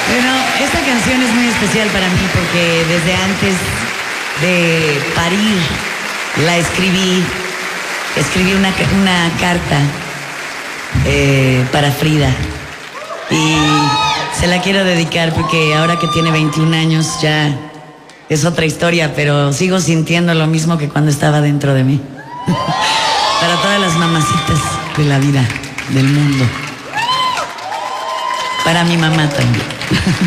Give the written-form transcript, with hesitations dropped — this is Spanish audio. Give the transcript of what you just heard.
Bueno, esta canción es muy especial para mí porque desde antes de parir la escribí una carta para Frida y se la quiero dedicar porque ahora que tiene 21 años ya es otra historia, pero sigo sintiendo lo mismo que cuando estaba dentro de mí. Para todas las mamacitas de la vida, del mundo. Para mi mamá también.